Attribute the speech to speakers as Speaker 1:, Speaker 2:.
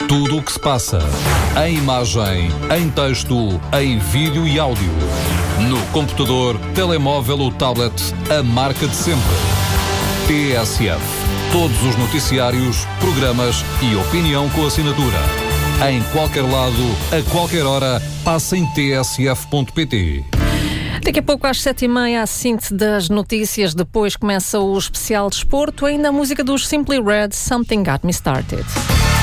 Speaker 1: Tudo o que se passa, em imagem, em texto, em vídeo e áudio. No computador, telemóvel ou tablet, a marca de sempre. TSF. Todos os noticiários, programas e opinião com assinatura. Em qualquer lado, a qualquer hora, passa em tsf.pt.
Speaker 2: Daqui a pouco às 7h30 a síntese das notícias, depois começa o especial desporto, ainda a música dos Simply Red, Something Got Me Started.